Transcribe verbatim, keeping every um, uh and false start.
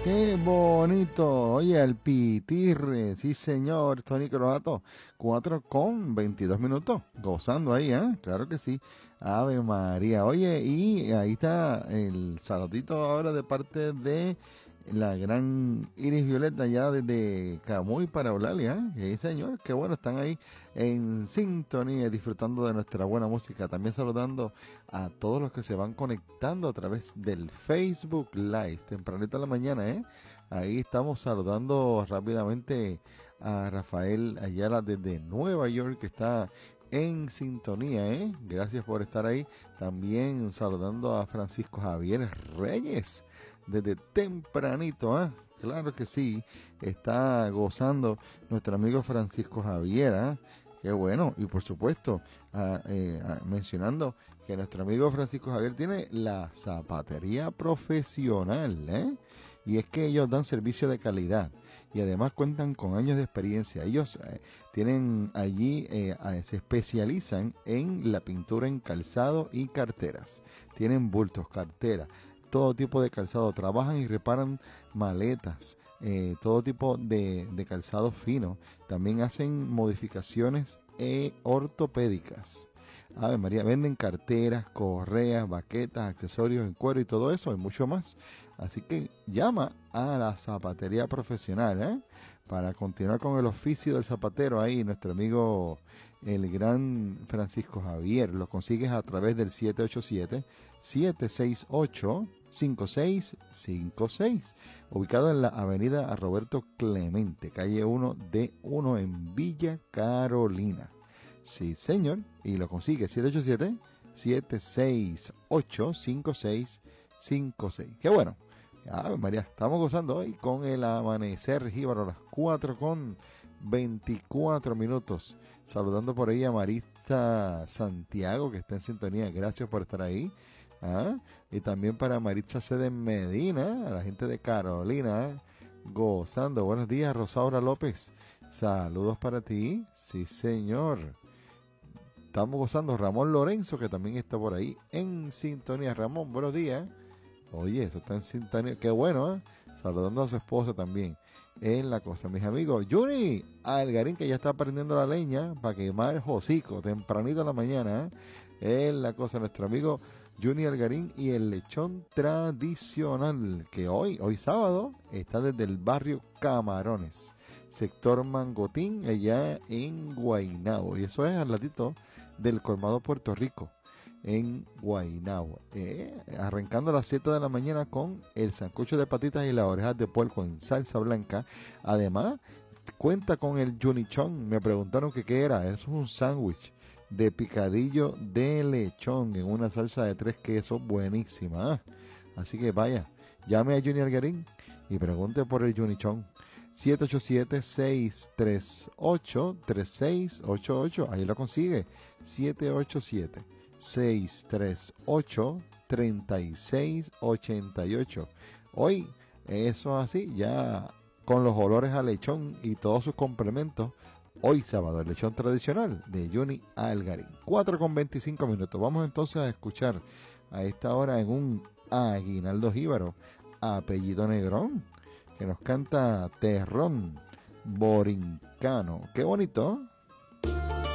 Qué bonito. Oye, el pitirre. Sí, señor. Tony Croato. cuatro con veintidós minutos. Gozando ahí, ¿eh? Claro que sí. Ave María. Oye, y ahí está el saludito ahora de parte de la gran Iris Violeta, ya desde Camuy para Eulalia, ¿eh? Sí, señor. Qué bueno. Están ahí en sintonía, disfrutando de nuestra buena música. También saludando a todos los que se van conectando a través del Facebook Live, tempranito en la mañana, ¿eh? Ahí estamos saludando rápidamente a Rafael Ayala desde Nueva York, que está en sintonía, ¿eh? Gracias por estar ahí. También saludando a Francisco Javier Reyes desde tempranito, ¿eh? Claro que sí, está gozando nuestro amigo Francisco Javier, ¿eh? Qué bueno. Y por supuesto, ah, eh, ah, mencionando que nuestro amigo Francisco Javier tiene la zapatería profesional, ¿eh? Y es que ellos dan servicio de calidad y además cuentan con años de experiencia. Ellos eh, tienen allí, eh, eh, se especializan en la pintura en calzado y carteras. Tienen bultos, carteras, todo tipo de calzado. Trabajan y reparan maletas, eh, todo tipo de, de calzado fino. También hacen modificaciones eh, ortopédicas. Ave María, venden carteras, correas, baquetas, accesorios en cuero y todo eso y mucho más. Así que llama a la zapatería profesional, ¿eh? Para continuar con el oficio del zapatero. Ahí nuestro amigo el gran Francisco Javier. Lo consigues a través del siete ocho siete, siete seis ocho, cinco seis cinco seis, ubicado en la avenida Roberto Clemente, calle uno D uno en Villa Carolina. Sí, señor, y lo consigue siete ocho siete, siete seis ocho, cinco seis cinco seis. Qué bueno. Ave María, estamos gozando hoy con el amanecer jíbaro a las cuatro con veinticuatro minutos. Saludando por ahí a Maritza Santiago, que está en sintonía. Gracias por estar ahí. ¿Ah? Y también para Maritza C. de Medina, a la gente de Carolina, ¿eh? Gozando. Buenos días, Rosaura López. Saludos para ti. Sí, señor. Estamos gozando. Ramón Lorenzo, que también está por ahí en sintonía. Ramón, buenos días. Oye, eso está en sintonía. Qué bueno, ¿eh? Saludando a su esposa también. En la cosa, mis amigos. Juni Algarín, que ya está prendiendo la leña para quemar el hocico tempranito en la mañana, ¿eh? En la cosa, nuestro amigo Juni Algarín y el lechón tradicional, que hoy, hoy sábado, está desde el barrio Camarones, sector Mangotín, allá en Guaynabo. Y eso es al ladito del colmado Puerto Rico, en Guaynabo. Eh, arrancando a las siete de la mañana con el sancocho de patitas y las orejas de puerco en salsa blanca. Además, cuenta con el junichón. Me preguntaron que qué era. Eso es un sándwich de picadillo de lechón en una salsa de tres quesos buenísima. ¿eh? Así que vaya, llame a Juni Algarín y pregunte por el junichón. siete ocho siete, seis tres ocho, tres seis ocho ocho. Ahí lo consigue. siete ocho siete, seis tres ocho, tres seis ocho ocho. Hoy, eso así, ya con los olores a lechón y todos sus complementos. Hoy sábado, el lechón tradicional de Juni Algarín. cuatro con veinticinco minutos. Vamos entonces a escuchar a esta hora en un aguinaldo jíbaro, apellido Negrón, que nos canta Terrón Borincano. Qué bonito.